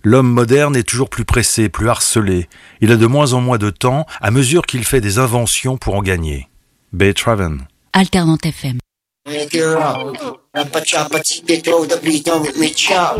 L'homme moderne est toujours plus pressé, plus harcelé. Il a de moins en moins de temps à mesure qu'il fait des inventions pour en gagner. Beethoven. Alternante FM.